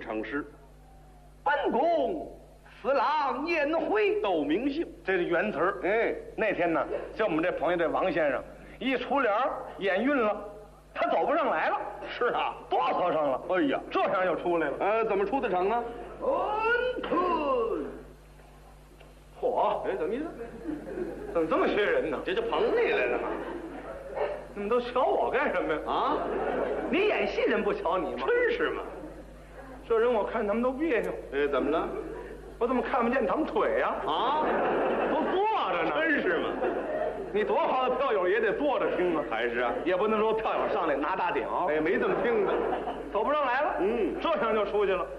唱诗。 本宫四郎宴会窦明姓， 这是原词儿。 哎， 那天呢，就我们这朋友这王先生一出帘眼晕了，他走不上来了。 是啊， 哆嗦上了。 哎呀， 这样就出来了。 怎么出的城呢？ 嚯， 哎，怎么意思？ 怎么这么些人呢？ 这就捧你来了嘛？ 你们都瞧我干什么呀？ 啊， 你演戏人不瞧你吗？ 真是嘛？ 这人我看他们都别扭。 哎，怎么了？ 我怎么看不见他们腿呀？ 啊， 都坐着呢。 真是嘛？ 你多好的票友也得坐着听啊， 还是啊？ 也不能说票友上来拿大顶。 哎，没这么听的。 走不上来了。这样就出去了。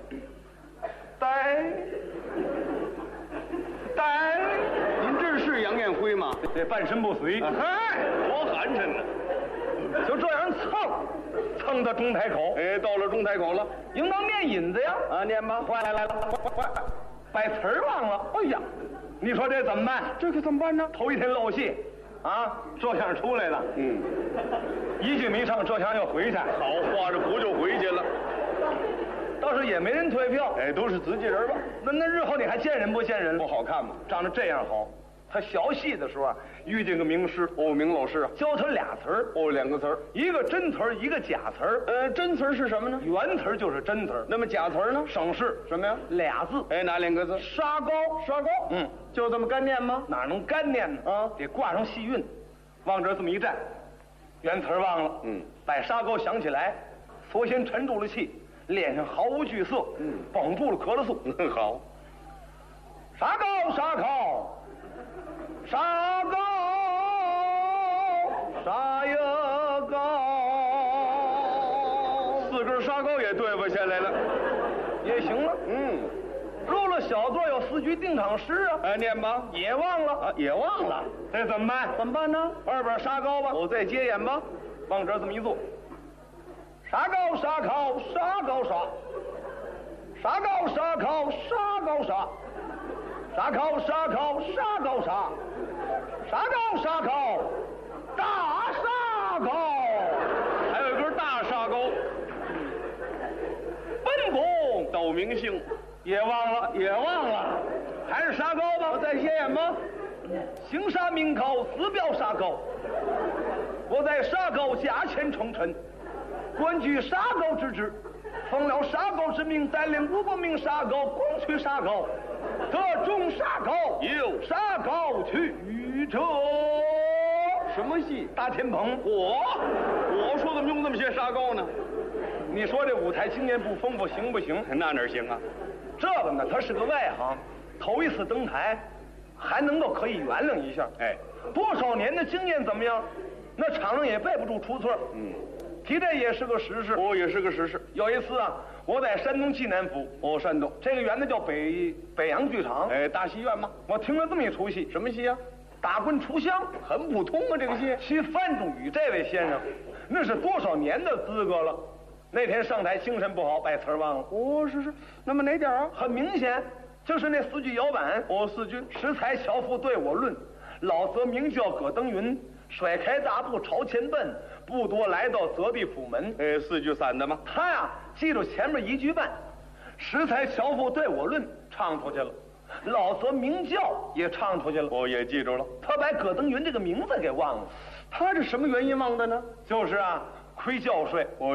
您这是杨艳辉吗？ 这半身不遂。 嗨，多寒碜呢！ 就这样蹭到中台口。 哎，到了中台口了， 应当念引子呀。 啊，念吧。 坏了，把词儿忘了。哎呀，你说这怎么办？ 这可怎么办呢？ 头一天漏戏，啊，这下出来了。一句没唱，这下又回去。 好，画着符就回去了。 倒是也没人退票。 哎，都是自己人吧？ 那日后你还见人不见人？ 不好看吗？ 长得这样好。他学戏的时候啊，遇见个名师， 明老师啊， 教他俩词儿。 两个词儿， 一个真词儿，一个假词儿。 真词儿是什么呢？ 原词儿就是真词儿。 那么假词儿呢？ 省事什么呀？ 俩字。 哎，哪两个字？ 沙高。 就这么干念吗？ 哪能干念呢？ 啊， 得挂上戏韵，往这这么一站，原词儿忘了。把沙高想起来，索性沉住了气，脸上毫无惧色。绷住了咳了嗽。 好。 沙高，沙高。沙高，沙呀高， 四根沙高也对不下来了， 也行了。入了小座有4句定场诗啊。 哎，念吧。 也忘了啊，也忘了， 这怎么办？ 怎么办呢？ 二本沙高吧， 我再接演吧。 往这儿这么一坐，沙高沙高沙高沙，沙高沙高沙高沙，沙高沙高沙高沙。沙高沙高，大沙高， 还有一根大沙高。 本宫窦明姓也忘了，还是沙高吧。 我再接演吧。 行沙名高，死表沙高。我在沙高驾前称臣，官居沙高之职，奉了沙高之命，带领5个名沙高攻取沙高，得中沙高， 有沙高去者。 什么戏？ 大天棚。 我说怎么用这么些沙高呢？ 你说这舞台经验不丰富行不行？ 那哪行啊？ 这个呢，他是个外行，头一次登台，还能够可以原谅一下。 哎， 多少年的经验怎么样？那场上也背不住出错。提这也是个实事。 也是个实事。 有一次啊，我在山东济南府。 山东这个园子叫北洋剧场。 哎，大戏院嘛。 我听了这么一出戏。 什么戏啊？ 打棍出香， 很普通啊，这个戏。 其范仲宇这位先生，那是多少年的资格了。那天上台精神不好，把词儿忘了。 是。那么哪点啊？ 很明显，就是那4句摇板。 4句。 适才樵夫对我论，老则名叫葛登云，甩开大步朝前奔，不多来到泽壁府门。 哎，4句散的吗？ 他呀，记住前面1句半，适才樵夫对我论唱出去了，老则名教也唱出去了。 也记住了。 他把葛登云这个名字给忘了。 他这什么原因忘的呢？ 就是啊，亏教税。